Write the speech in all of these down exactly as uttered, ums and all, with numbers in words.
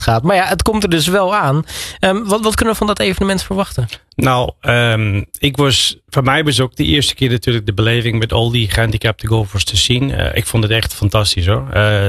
gaat. Maar ja, het komt er dus wel aan. Um, wat, wat kunnen we van dat evenement verwachten? Nou, um, ik was, voor mij was ook de eerste keer natuurlijk de beleving met al die gehandicapte golfers te zien. Uh, ik vond het echt fantastisch hoor. Uh,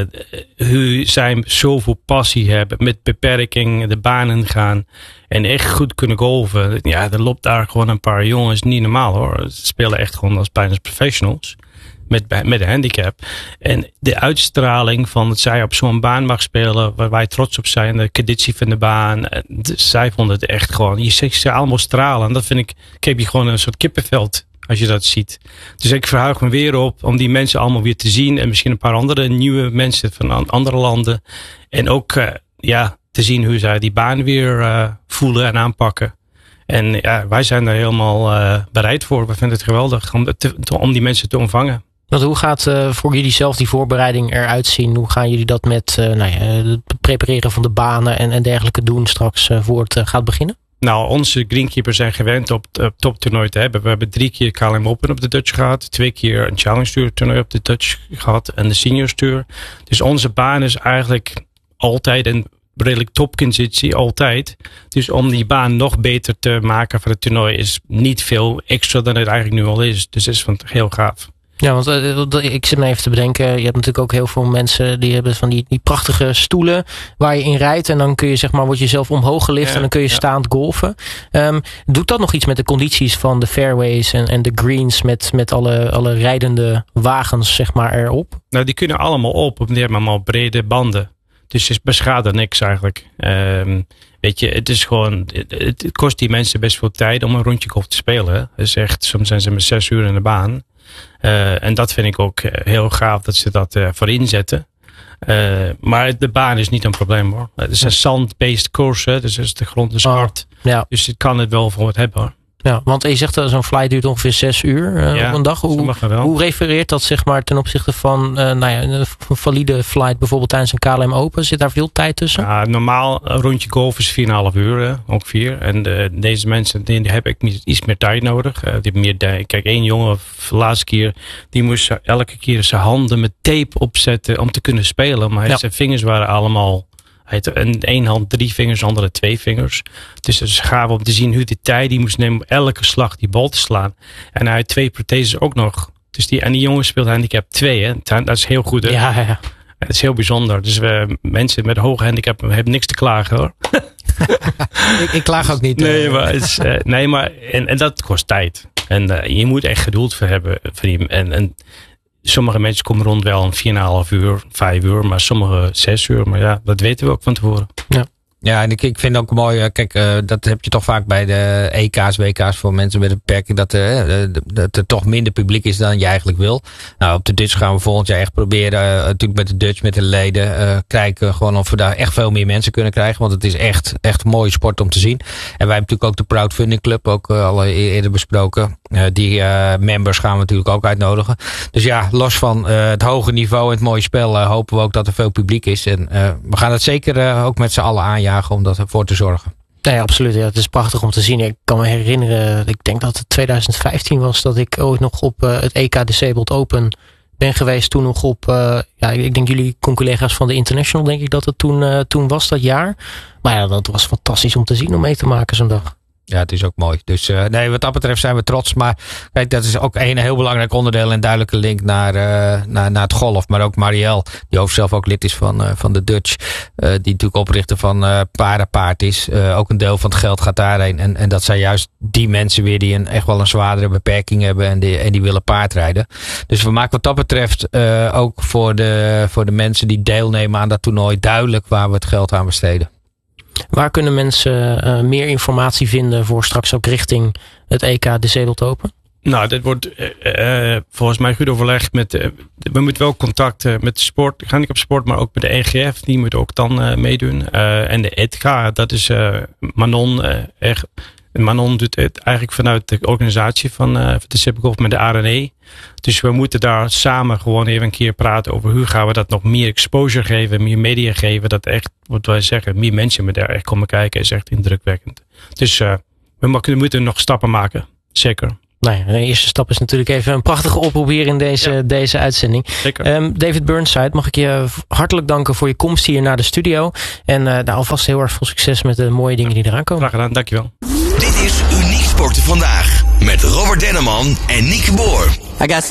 hoe zij zoveel passie hebben met beperking, de banen gaan en echt goed kunnen golven. Ja, er loopt daar gewoon een paar jongens, niet normaal hoor. Ze spelen echt gewoon als bijna professionals. Met, met een handicap. En de uitstraling van dat zij op zo'n baan mag spelen, waar wij trots op zijn, de conditie van de baan. Zij vonden het echt gewoon, je ziet ze allemaal stralen. En dat vind ik, ik heb je gewoon een soort kippenveld als je dat ziet. Dus ik verheug me weer op om die mensen allemaal weer te zien. En misschien een paar andere nieuwe mensen van andere landen. En ook uh, ja, te zien hoe zij die baan weer uh, voelen en aanpakken. En ja, wij zijn daar helemaal uh, bereid voor. We vinden het geweldig om, te, om die mensen te ontvangen. Want hoe gaat uh, voor jullie zelf die voorbereiding eruit zien? Hoe gaan jullie dat met uh, nou ja, het prepareren van de banen en, en dergelijke doen straks uh, voor het uh, gaat beginnen? Nou, onze greenkeepers zijn gewend op uh, toptoernooi te hebben. We hebben drie keer K L M Open op de Dutch gehad. Twee keer een Challenge Tour toernooi op de Dutch gehad. En de Seniors Tour. Dus onze baan is eigenlijk altijd een redelijk topconditie. Altijd. Dus om die baan nog beter te maken voor het toernooi is niet veel extra dan het eigenlijk nu al is. Dus dat is van heel gaaf. Ja, want uh, ik zit me even te bedenken. Je hebt natuurlijk ook heel veel mensen die hebben van die, die prachtige stoelen waar je in rijdt. En dan kun je zeg maar, word je zelf omhoog gelift ja, en dan kun je ja. staand golfen. Um, doet dat nog iets met de condities van de fairways en, en de greens met, met alle, alle rijdende wagens zeg maar erop? Nou, die kunnen allemaal op. Die hebben allemaal brede banden. Dus het beschadigt niks eigenlijk. Um, weet je, het is gewoon, het, het kost die mensen best veel tijd om een rondje golf te spelen. Het is echt, soms zijn ze met zes uur in de baan. Uh, en dat vind ik ook heel gaaf dat ze dat uh, voor inzetten. Uh, maar de baan is niet een probleem hoor. Het is een sand-based course, dus is de grond is hard. Oh, ja. Dus het kan het wel voor het hebben hoor. Ja, want je zegt dat zo'n flight duurt ongeveer zes uur uh, ja, op een dag. Hoe, hoe refereert dat zeg maar ten opzichte van uh, nou ja, een valide flight bijvoorbeeld tijdens een K L M Open? Zit daar veel tijd tussen? Ja, normaal een rondje golf is vier komma vijf uur, hè, ongeveer. En uh, deze mensen die, die hebben iets meer tijd nodig. Uh, die hebben meer tijd. Kijk, één jongen de laatste keer, die moest elke keer zijn handen met tape opzetten om te kunnen spelen. Maar ja. zijn vingers waren allemaal... Hij had in één hand drie vingers, andere twee vingers. Dus het is gaaf om te zien hoe die tijd die moest nemen om elke slag die bal te slaan. En hij had twee protheses ook nog. Dus die, en die jongen speelt handicap twee. Hè? Dat is heel goed. Hè? Ja, ja. Dat is heel bijzonder. Dus we, mensen met hoge handicap hebben niks te klagen hoor. ik, ik klaag ook niet. Nee, maar, het is, uh, nee, maar en, en dat kost tijd. En uh, je moet echt geduld voor hebben. Voor die, en, en sommige mensen komen rond wel een vier komma vijf uur, vijf uur, maar sommige zes uur. Maar ja, dat weten we ook van tevoren. Ja. Ja, en ik, ik vind ook mooi, kijk, uh, dat heb je toch vaak bij de E K's, W K's voor mensen met een beperking, dat, uh, dat er toch minder publiek is dan je eigenlijk wil. Nou, op de Dutch gaan we volgend jaar echt proberen, uh, natuurlijk met de Dutch, met de leden, uh, kijken gewoon of we daar echt veel meer mensen kunnen krijgen, want het is echt, echt een mooie sport om te zien. En wij hebben natuurlijk ook de Crowdfunding Club, ook uh, al eerder besproken. Uh, die uh, members gaan we natuurlijk ook uitnodigen. Dus ja, los van uh, het hoge niveau en het mooie spel, uh, hopen we ook dat er veel publiek is. En uh, we gaan het zeker uh, ook met z'n allen aanjagen om dat ervoor te zorgen. Nee, absoluut. Ja, het is prachtig om te zien. Ik kan me herinneren, ik denk dat het twintig vijftien was dat ik ooit nog op uh, het E K Disabled Open ben geweest. Toen nog op, uh, ja, ik denk jullie collega's van de International, denk ik dat het toen, uh, toen was dat jaar. Maar ja, dat was fantastisch om te zien, om mee te maken zo'n dag. Ja, het is ook mooi. Dus uh, nee, wat dat betreft zijn we trots. Maar kijk, dat is ook een heel belangrijk onderdeel en duidelijke link naar, uh, naar, naar het golf. Maar ook Marielle, die overigens zelf ook lid is van, uh, van de Dutch. Uh, die natuurlijk oprichter van uh, Parapaard is. Uh, ook een deel van het geld gaat daarheen. En, en dat zijn juist die mensen weer die een, echt wel een zwaardere beperking hebben. En die, en die willen paardrijden. Dus we maken wat dat betreft uh, ook voor de, voor de mensen die deelnemen aan dat toernooi duidelijk waar we het geld aan besteden. Waar kunnen mensen uh, meer informatie vinden voor straks ook richting het E K Disabled Open? Nou, dit wordt uh, uh, volgens mij goed overlegd met, uh, we moeten wel contact uh, met de sport, handicap sport, maar ook met de E G F, die moet ook dan uh, meedoen. Uh, en de E T G A, dat is uh, Manon, uh, echt, Manon doet het eigenlijk vanuit de organisatie van uh, de Disabled met de A R N E. Dus we moeten daar samen gewoon even een keer praten over hoe gaan we dat nog meer exposure geven, meer media geven. Dat echt, wat wij zeggen, meer mensen met daar echt komen kijken is echt indrukwekkend. Dus uh, we moeten nog stappen maken. Zeker. Nou ja, de eerste stap is natuurlijk even een prachtige oproep hier in deze, ja. deze uitzending. Zeker. Um, David Burnside, mag ik je hartelijk danken voor je komst hier naar de studio. En uh, daar alvast heel erg veel succes met de mooie dingen die eraan komen. Graag gedaan, dankjewel. Dit is Uniek Sporten Vandaag met Robert Denneman en Nieke Boer. I got